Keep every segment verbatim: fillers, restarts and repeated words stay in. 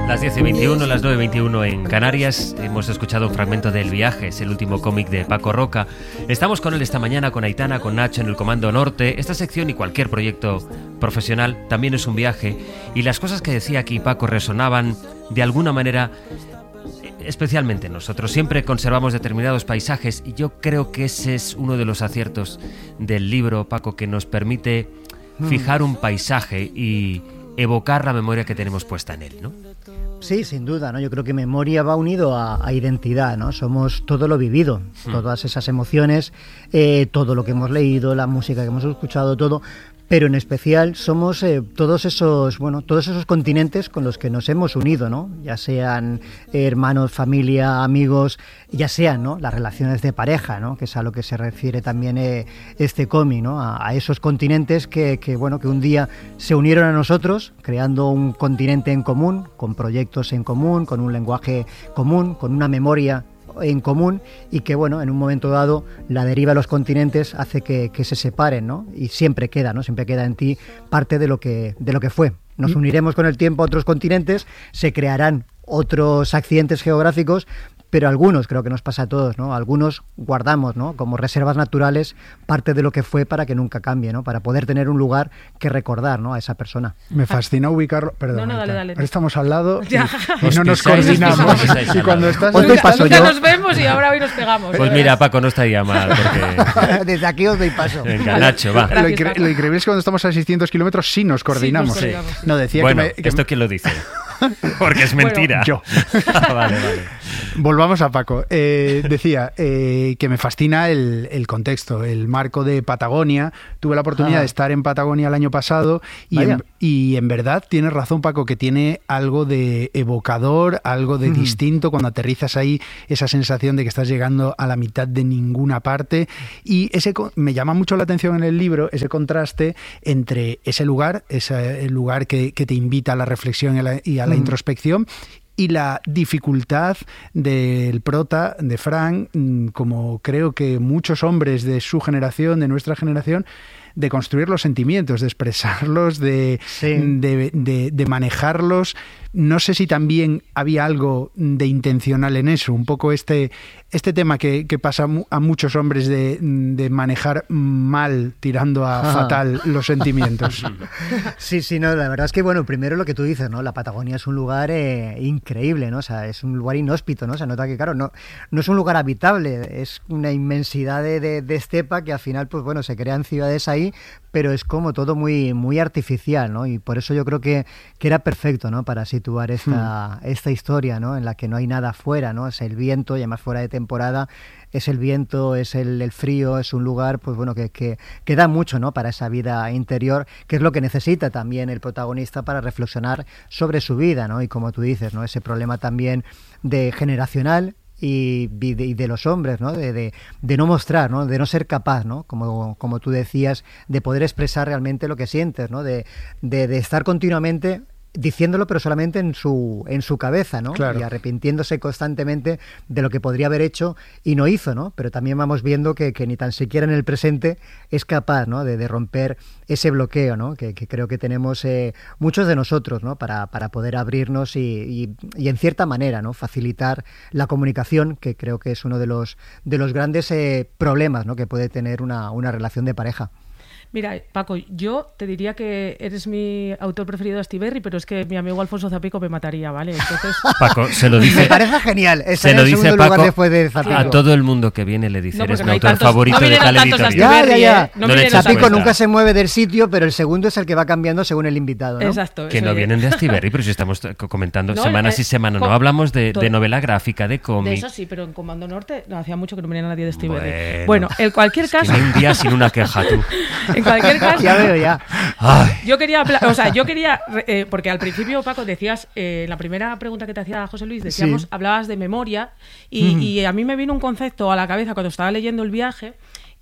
Las diez y veintiuno, las nueve y veintiuno en Canarias. Hemos escuchado un fragmento de El viaje, es el último cómic de Paco Roca. Estamos con él esta mañana, con Aitana, con Nacho en el Comando Norte. Esta sección y cualquier proyecto profesional también es un viaje. Y las cosas que decía aquí Paco resonaban de alguna manera, especialmente nosotros. Siempre conservamos determinados paisajes y yo creo que ese es uno de los aciertos del libro, Paco, que nos permite fijar un paisaje y evocar la memoria que tenemos puesta en él, ¿no? Sí, sin duda, ¿no? Yo creo que memoria va unido a, a identidad, ¿no? Somos todo lo vivido, hmm. todas esas emociones, eh, todo lo que hemos leído, la música que hemos escuchado, todo. Pero en especial somos eh, todos esos, bueno, todos esos continentes con los que nos hemos unido, ¿no? Ya sean hermanos, familia, amigos, ya sean, ¿no? Las relaciones de pareja, ¿no? Que es a lo que se refiere también eh, este cómic, ¿no? A, a esos continentes que, que, bueno, que un día se unieron a nosotros, creando un continente en común, con proyectos en común, con un lenguaje común, con una memoria en común, y que bueno, en un momento dado la deriva de los continentes hace que, que se separen, ¿no? Y siempre queda, ¿no? Siempre queda en ti parte de lo que, de lo que fue. Nos uniremos con el tiempo a otros continentes, se crearán otros accidentes geográficos, pero algunos, creo que nos pasa a todos, ¿no? Algunos guardamos, ¿no? Como reservas naturales parte de lo que fue para que nunca cambie, ¿no? Para poder tener un lugar que recordar, ¿no? A esa persona. Me fascina ubicarlo. Perdón, no, no, dale, dale. Estamos al lado y, y os no nos pisáis, coordinamos. pisáis, y cuando estás os doy paso nunca yo. Nos vemos y ahora hoy nos pegamos. Pues mira, Paco, no estaría mal. Porque... Desde aquí os doy paso. Venga, Nacho, va. Lo, incre lo increíble es que cuando estamos a seiscientos kilómetros sí nos coordinamos. Sí, nos coordinamos. No, decía bueno, que me, que ¿esto quién lo dice? Porque es mentira. Bueno, yo. Ah, vale, vale. Volvamos a Paco. Eh, decía eh, que me fascina el, el contexto, el marco de Patagonia. Tuve la oportunidad ah. de estar en Patagonia el año pasado y en, y en verdad tienes razón, Paco, que tiene algo de evocador, algo de mm. distinto cuando aterrizas ahí, esa sensación de que estás llegando a la mitad de ninguna parte. Y ese me llama mucho la atención en el libro, ese contraste entre ese lugar, ese lugar que, que te invita a la reflexión y a la, y a la mm. introspección, y la dificultad del prota, de Frank, como creo que muchos hombres de su generación, de nuestra generación, de construir los sentimientos, de expresarlos, de, sí. de, de, de manejarlos. No sé si también había algo de intencional en eso, un poco este, este tema que, que pasa a muchos hombres de, de manejar mal, tirando a ah. fatal los sentimientos. Sí, sí, no, la verdad es que, bueno, primero lo que tú dices, ¿no? La Patagonia es un lugar eh, increíble, ¿no? O sea, es un lugar inhóspito, ¿no? Se nota que, claro, no, no es un lugar habitable, es una inmensidad de, de, de estepa que al final, pues bueno, se crean ciudades ahí, pero es como todo muy, muy artificial, ¿no? Y por eso yo creo que, que era perfecto, ¿no? Para situar esta, hmm. esta historia, ¿no? En la que no hay nada afuera, ¿no? Es el viento, y además fuera de temporada, es el viento, es el, el frío, es un lugar, pues bueno, que, que, que da mucho, ¿no? Para esa vida interior, que es lo que necesita también el protagonista para reflexionar sobre su vida, ¿no? Y como tú dices, ¿no? Ese problema también de generacional, Y de, y de los hombres, ¿no? De, de, de no mostrar, ¿no? De no ser capaz, ¿no? Como, como tú decías, de poder expresar realmente lo que sientes, ¿no? De, de, de estar continuamente diciéndolo, pero solamente en su en su cabeza, ¿no? Claro. Y arrepintiéndose constantemente de lo que podría haber hecho y no hizo, ¿no? Pero también vamos viendo que, que ni tan siquiera en el presente es capaz, ¿no? De, de romper ese bloqueo, ¿no? Que, que creo que tenemos eh, muchos de nosotros, ¿no? Para, para poder abrirnos y, y, y en cierta manera, ¿no? Facilitar la comunicación, que creo que es uno de los de los grandes eh, problemas, ¿no? Que puede tener una, una relación de pareja. Mira, Paco, yo te diría que eres mi autor preferido de Astiberri, pero es que mi amigo Alfonso Zapico me mataría, ¿vale? Entonces... Paco, se lo dice... Me parece genial. Se lo dice Paco después de Zapico. A todo el mundo que viene le dice, no, eres no mi autor tantos, favorito no de tal editorial. Ya, ya, ya. ¿eh? No no Zapico nunca se mueve del sitio, pero el segundo es el que va cambiando según el invitado, ¿no? Exacto. Que no es. vienen de Astiberri, pero si estamos comentando no, semana eh, sí semana. con, No hablamos de, todo, de novela gráfica, de cómic. De eso sí, pero en Comando Norte no hacía mucho que no venía nadie de Astiberri. Bueno, bueno, en cualquier caso... Es que ni un día sin una queja, tú. En cualquier caso... Ya veo, ya. Ay. Yo quería, o sea, yo quería, eh, porque al principio, Paco, decías, eh, en la primera pregunta que te hacía José Luis, decíamos, sí. hablabas de memoria, y, mm. y a mí me vino un concepto a la cabeza cuando estaba leyendo El viaje,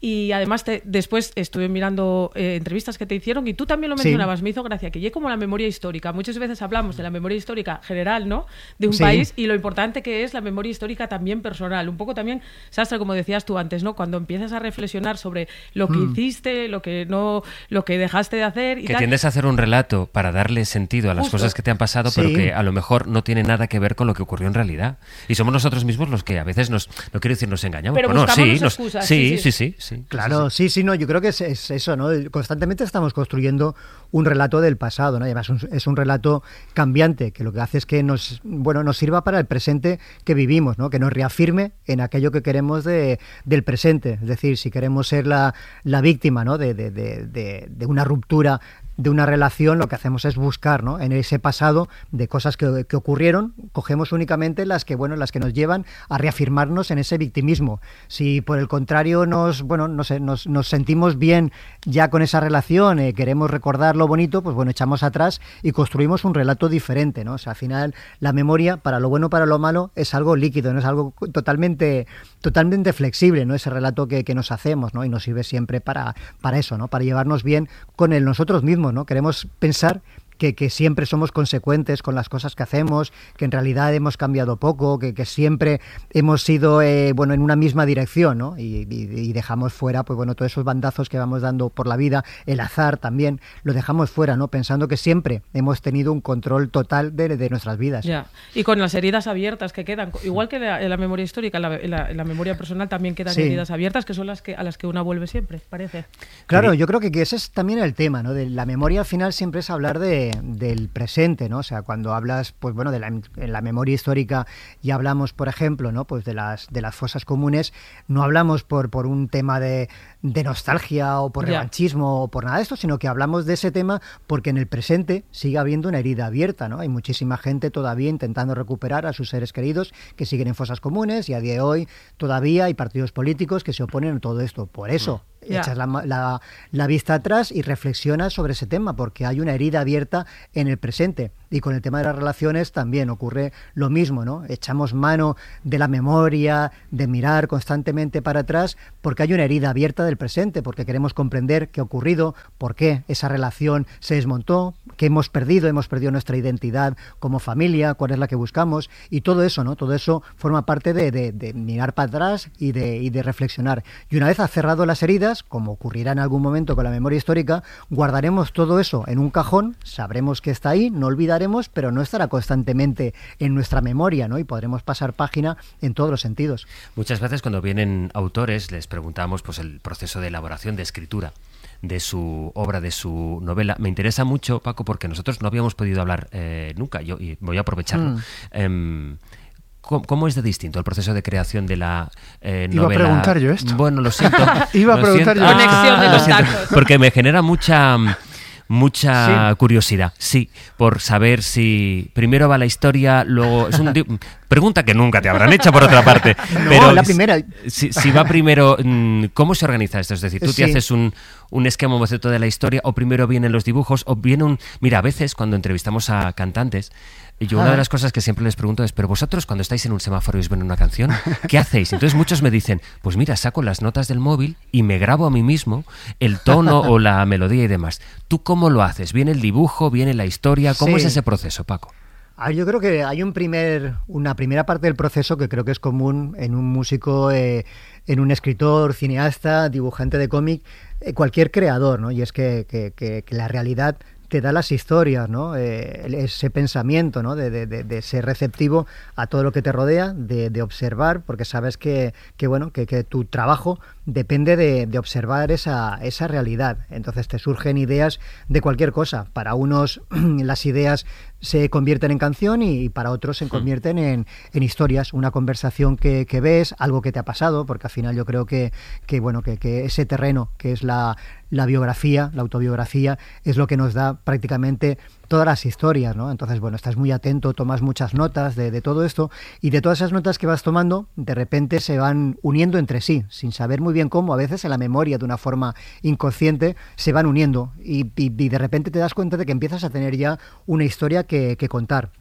y además te, después estuve mirando eh, entrevistas que te hicieron y tú también lo mencionabas, sí. Me hizo gracia que llegue como la memoria histórica. Muchas veces hablamos de la memoria histórica general, ¿no? De un sí. país y lo importante que es la memoria histórica también personal. Un poco también, Sastre, como decías tú antes, ¿no? Cuando empiezas a reflexionar sobre lo que mm. hiciste, lo que no, lo que dejaste de hacer y que tal. tiendes a hacer un relato para darle sentido a las Justo. cosas que te han pasado, sí. pero que a lo mejor no tiene nada que ver con lo que ocurrió en realidad. Y somos nosotros mismos los que a veces nos, no quiero decir nos engañamos, pero no, sí, nos, excusas, sí, sí, sí, sí, sí, sí. Claro, sí, sí, no, yo creo que es, es eso, ¿no? Constantemente estamos construyendo un relato del pasado, ¿no? Y además un, es un relato cambiante, que lo que hace es que nos, bueno, nos sirva para el presente que vivimos, ¿no? Que nos reafirme en aquello que queremos de, del presente. Es decir, si queremos ser la, la víctima, ¿no? de, de, de, de, de una ruptura de una relación, lo que hacemos es buscar, ¿no? En ese pasado de cosas que, que ocurrieron, cogemos únicamente las que, bueno, las que nos llevan a reafirmarnos en ese victimismo. Si por el contrario nos, bueno, no sé, nos, nos sentimos bien ya con esa relación, eh, queremos recordar lo bonito, pues bueno, echamos atrás y construimos un relato diferente, ¿no? O sea, al final la memoria, para lo bueno, para lo malo, es algo líquido, no es algo totalmente, totalmente flexible, ¿no? Ese relato que, que nos hacemos, ¿no? Y nos sirve siempre para, para eso, ¿no? Para llevarnos bien con el nosotros mismos, ¿no? Queremos pensar que, que siempre somos consecuentes con las cosas que hacemos, que en realidad hemos cambiado poco, que, que siempre hemos ido eh, bueno, en una misma dirección, ¿no? Y, y, y dejamos fuera, pues bueno, todos esos bandazos que vamos dando por la vida, el azar también, lo dejamos fuera, ¿no? Pensando que siempre hemos tenido un control total de, de nuestras vidas. Ya. Y con las heridas abiertas que quedan, igual que la, en la memoria histórica, en la, en la, en la memoria personal también quedan sí. heridas abiertas, que son las que a las que una vuelve siempre, parece. Claro, yo creo que, que ese es también el tema, ¿no? De la memoria al final siempre es hablar de del presente, ¿no? O sea, cuando hablas, pues bueno, de la, en la memoria histórica y hablamos, por ejemplo, ¿no? Pues de las de las fosas comunes, no hablamos por, por un tema de, de nostalgia o por yeah. revanchismo o por nada de esto, sino que hablamos de ese tema porque en el presente sigue habiendo una herida abierta, ¿no? Hay muchísima gente todavía intentando recuperar a sus seres queridos que siguen en fosas comunes y a día de hoy todavía hay partidos políticos que se oponen a todo esto. Por eso yeah. echas la, la, la vista atrás y reflexionas sobre ese tema, porque hay una herida abierta en el presente. Y con el tema de las relaciones también ocurre lo mismo, ¿no? Echamos mano de la memoria, de mirar constantemente para atrás, porque hay una herida abierta del presente, porque queremos comprender qué ha ocurrido, por qué esa relación se desmontó, qué hemos perdido, hemos perdido nuestra identidad como familia, cuál es la que buscamos, y todo eso, ¿no? Todo eso forma parte de, de, de mirar para atrás y de, y de reflexionar. Y una vez has cerrado las heridas, como ocurrirá en algún momento con la memoria histórica, guardaremos todo eso en un cajón, sabremos que está ahí, no olvidaremos, pero no estará constantemente en nuestra memoria, ¿no? Y podremos pasar página en todos los sentidos. Muchas veces cuando vienen autores les preguntamos pues el proceso de elaboración, de escritura de su obra, de su novela. Me interesa mucho, Paco, porque nosotros no habíamos podido hablar eh, nunca, yo y voy a aprovecharlo. Mm. Eh, ¿Cómo, ¿Cómo es de distinto el proceso de creación de la eh, novela? Iba a preguntar yo esto. Bueno, lo siento. Iba a preguntar siento. yo. Conexión de los tacos. Porque me genera mucha... Mucha sí. curiosidad, sí, por saber si primero va la historia, luego... Es una pregunta que nunca te habrán hecho, por otra parte. No, pero la primera. Si, si va primero... ¿Cómo se organiza esto? Es decir, tú sí. te haces un, un esquema, un boceto de la historia, o primero vienen los dibujos, o viene un... Mira, a veces cuando entrevistamos a cantantes, yo una de las cosas que siempre les pregunto es, pero vosotros cuando estáis en un semáforo y os ven una canción, ¿qué hacéis? Entonces muchos me dicen, pues mira, saco las notas del móvil y me grabo a mí mismo el tono o la melodía y demás. ¿Tú cómo lo haces? ¿Viene el dibujo? ¿Viene la historia? ¿Cómo sí. es ese proceso, Paco? Ah, yo creo que hay un primer, una primera parte del proceso que creo que es común en un músico, eh, en un escritor, cineasta, dibujante de cómic, eh, cualquier creador, ¿no? Y es que, que, que, que la realidad te da las historias, ¿no? Eh, ese pensamiento, ¿no? De, de, de, de ser receptivo a todo lo que te rodea, de, de observar, porque sabes que, que bueno, que, que tu trabajo depende de, de observar esa, esa realidad. Entonces te surgen ideas de cualquier cosa. Para unos las ideas se convierten en canción y para otros se convierten en, en historias, una conversación que, que ves, algo que te ha pasado, porque al final yo creo que, que bueno, que, que ese terreno que es la, la biografía, la autobiografía, es lo que nos da prácticamente todas las historias, ¿no? Entonces, bueno, estás muy atento, tomas muchas notas de, de todo esto y de todas esas notas que vas tomando, de repente se van uniendo entre sí, sin saber muy bien cómo, a veces en la memoria de una forma inconsciente se van uniendo y, y, y de repente te das cuenta de que empiezas a tener ya una historia que, que contar.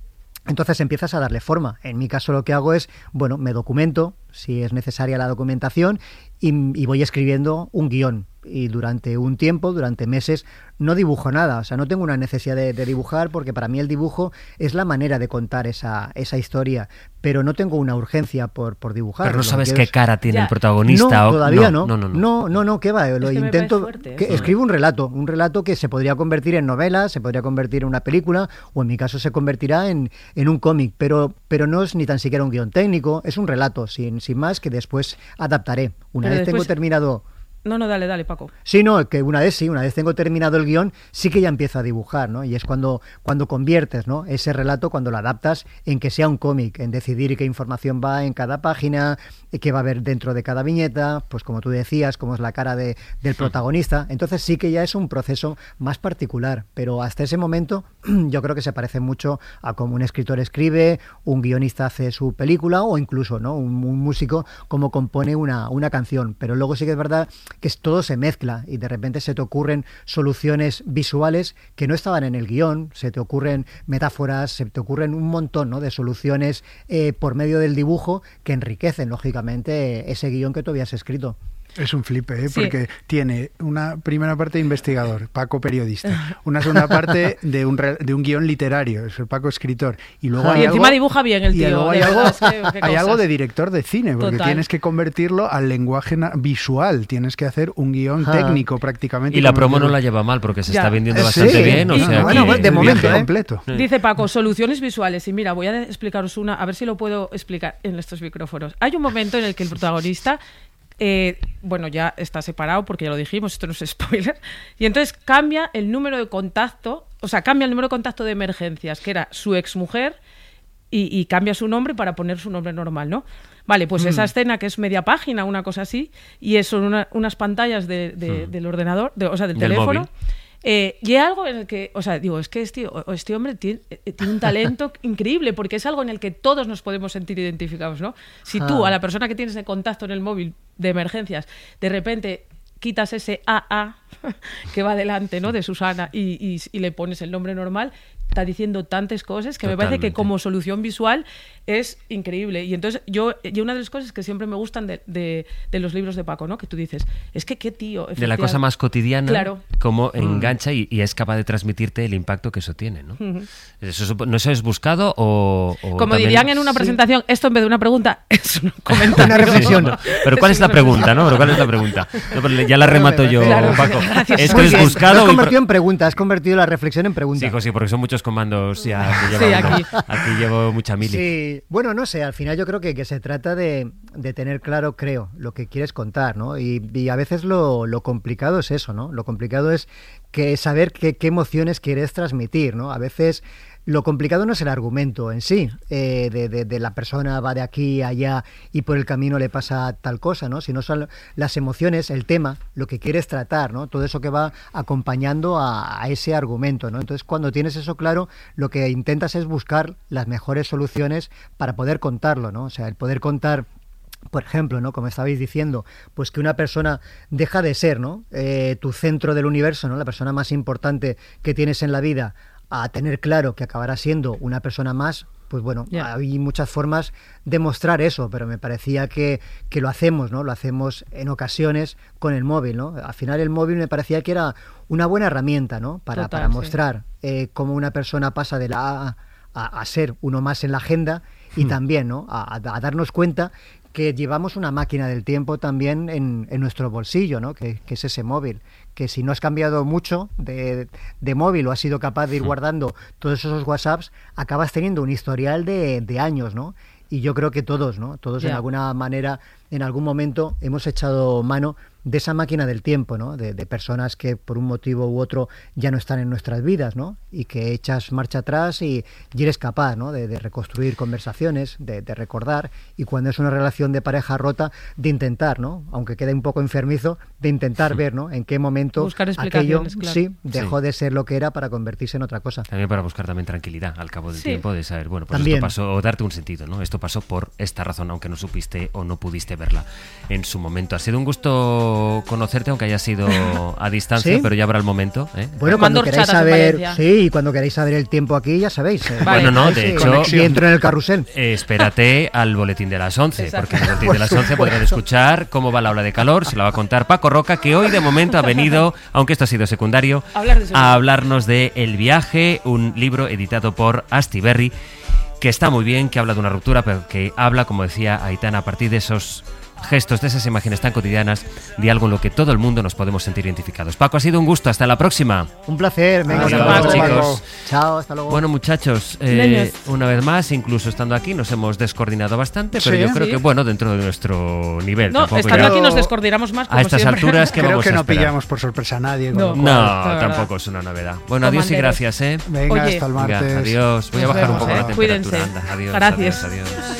Entonces empiezas a darle forma. En mi caso lo que hago es, bueno, me documento, si es necesaria la documentación, y, y voy escribiendo un guión. Y durante un tiempo, durante meses, no dibujo nada. O sea, no tengo una necesidad de, de dibujar, porque para mí el dibujo es la manera de contar esa, esa historia. Pero no tengo una urgencia por, por dibujar. Pero no Lo sabes que qué es... cara tiene Ya. el protagonista. No, o... todavía no. No, no, no. No, no, no, ¿qué va? Lo Es que me intento. parece fuerte, que eso. escribo un relato, un relato que se podría convertir en novela, se podría convertir en una película, o en mi caso se convertirá en, en un cómic, pero, pero no es ni tan siquiera un guión técnico, es un relato, sin, sin más, que después adaptaré. Una Pero vez tengo después- terminado. No, no, dale, dale, Paco. Sí, no, que una vez sí, una vez tengo terminado el guión, sí que ya empiezo a dibujar, ¿no? Y es cuando, cuando conviertes, ¿no?, ese relato, cuando lo adaptas en que sea un cómic, en decidir qué información va en cada página, qué va a haber dentro de cada viñeta, pues como tú decías, cómo es la cara de, del protagonista. Entonces sí que ya es un proceso más particular, pero hasta ese momento yo creo que se parece mucho a cómo un escritor escribe, un guionista hace su película, o incluso, ¿no?, un, un músico como compone una, una canción. Pero luego sí que es verdad que todo se mezcla y de repente se te ocurren soluciones visuales que no estaban en el guión, se te ocurren metáforas, se te ocurren un montón, ¿no?, de soluciones eh, por medio del dibujo que enriquecen, lógicamente, ese guión que tú habías escrito. Es un flipe, ¿eh? Sí. Porque tiene una primera parte de investigador, Paco periodista, una segunda parte de un, re- de un guión literario, es el Paco escritor, y luego Ah, hay Y encima algo, dibuja bien el y tío. luego de hay, algo, verdad, es que- qué hay cosas. algo de director de cine, porque Total. tienes que convertirlo al lenguaje na- visual, tienes que hacer un guión Ah. técnico prácticamente. Y la como promo no digo. la lleva mal, porque se Ya. está vendiendo Eh, bastante sí. bien. O Y- sea, bueno, que- pues, de el momento, viaje ¿eh? completo. Dice Paco, soluciones visuales. Y mira, voy a explicaros una, a ver si lo puedo explicar en estos micrófonos. Hay un momento en el que el protagonista, eh, bueno, ya está separado porque ya lo dijimos, esto no es spoiler, y entonces cambia el número de contacto, o sea, cambia el número de contacto de emergencias, que era su exmujer, y, y cambia su nombre para poner su nombre normal, ¿no? Vale, pues Mm. esa escena que es media página, una cosa así, y es- son una- unas pantallas de- de- Mm. del ordenador, de- o sea, del, Del teléfono. móvil. Eh, y hay algo en el que, o sea, digo, es que este, o- este hombre tiene, eh, tiene un talento increíble, porque es algo en el que todos nos podemos sentir identificados, ¿no? Si tú, Ah. a la persona que tienes de contacto en el móvil de emergencias, de repente quitas ese A A que va delante, ¿no?, de Susana, y, y- y le pones el nombre normal, está diciendo tantas cosas que me parece que Totalmente. como solución visual es increíble. Y entonces yo, y una de las cosas que siempre me gustan de, de- de los libros de Paco, ¿no?, que tú dices, es que qué tío. de la cosa más cotidiana, Claro. cómo engancha y, y es capaz de transmitirte el impacto que eso tiene, ¿no? Eso, supo- ¿no eso es buscado o...? o Como también- dirían en una Sí. presentación, esto en vez de una pregunta es un comentario. Una reflexión. Pero ¿cuál es la pregunta, no? Pero ¿cuál es la pregunta? No, pero ya la remato yo, Claro, Paco. gracias. Esto Muy es bien, lo buscado... has y convertido pro- en pregunta, has convertido la reflexión en pregunta. Sí, hijo, sí, porque son muchos comandos ya que Sí, lleva uno. aquí. Aquí llevo mucha mili. Sí, bueno, no sé, al final yo creo que, que se trata de, de tener claro, creo, lo que quieres contar, ¿no? Y, y a veces lo, lo complicado es eso, ¿no? Lo complicado es que saber qué, qué emociones quieres transmitir, ¿no? A veces lo complicado no es el argumento en sí, eh, de, de- de la persona va de aquí a allá y por el camino le pasa tal cosa, ¿no? Sino son las emociones, el tema, lo que quieres tratar, ¿no? Todo eso que va acompañando a, a ese argumento, ¿no? Entonces, cuando tienes eso claro, lo que intentas es buscar las mejores soluciones para poder contarlo, ¿no? O sea, el poder contar, por ejemplo, ¿no?, como estabais diciendo, pues que una persona deja de ser, ¿no?, eh, tu centro del universo, ¿no?, la persona más importante que tienes en la vida, a tener claro que acabará siendo una persona más. Pues bueno, Ya. hay muchas formas de mostrar eso, pero me parecía que, que lo hacemos, ¿no? Lo hacemos en ocasiones con el móvil, ¿no? Al final el móvil me parecía que era una buena herramienta, ¿no? Para, Total, para sí. mostrar eh, cómo una persona pasa de la A a, a ser uno más en la agenda y también, ¿no?, a, a darnos cuenta que llevamos una máquina del tiempo también en, en nuestro bolsillo, ¿no?, que, que es ese móvil, que si no has cambiado mucho de, de móvil o has sido capaz de ir guardando todos esos WhatsApps, acabas teniendo un historial de, de años, ¿no? Y yo creo que todos, ¿no? Todos en Ya. alguna manera, en algún momento, hemos echado mano de esa máquina del tiempo, ¿no? De, de personas que por un motivo u otro ya no están en nuestras vidas, ¿no? Y que echas marcha atrás y, y eres capaz, ¿no?, de, de reconstruir conversaciones, de, de recordar, y cuando es una relación de pareja rota, de intentar, ¿no?, aunque quede un poco enfermizo, de intentar ver, ¿no?, en qué momento Buscar aquello explicaciones, claro. sí dejó Sí. de ser lo que era para convertirse en otra cosa. También para buscar también tranquilidad al cabo del Sí. tiempo, de saber, bueno, pues También. esto pasó, o darte un sentido, ¿no? Esto pasó por esta razón, aunque no supiste o no pudiste verla en su momento. Ha sido un gusto gusto conocerte, aunque haya sido a distancia, ¿Sí? pero ya habrá el momento. ¿eh? Bueno, cuando queráis saber, sí, cuando queráis saber el tiempo aquí, ya sabéis. Eh. Bueno, no, de sí, hecho, y entro en el carrusel. Eh, espérate al boletín de las once, Exacto. porque en el boletín de las once podrán escuchar cómo va la ola de calor, se la va a contar Paco Roca, que hoy de momento ha venido, aunque esto ha sido secundario, Hablar de a hablarnos de El viaje, un libro editado por Astiberri, que está muy bien, que habla de una ruptura, pero que habla, como decía Aitana, a partir de esos gestos, de esas imágenes tan cotidianas, de algo en lo que todo el mundo nos podemos sentir identificados. Paco, ha sido un gusto, hasta la próxima. Un placer, venga, Hasta hasta luego, luego, chicos. Chao, hasta luego. Bueno, muchachos, eh, una vez más, incluso estando aquí, nos hemos descoordinado bastante, pero Sí, yo creo sí. que, bueno, dentro de nuestro nivel. No, tampoco estando ya- aquí nos descoordinamos más, como a estas siempre. alturas, ¿qué Creo vamos que a no esperar? pillamos por sorpresa a nadie. con No. lo cual- No, verdad. tampoco es una novedad. Bueno, adiós y Comanderos. gracias, ¿eh? Venga, Oye. hasta el Venga, martes. adiós. Voy a Nos bajar un vemos, poco ¿eh? la temperatura. Cuídense. Anda, adiós, Gracias. adiós, adiós.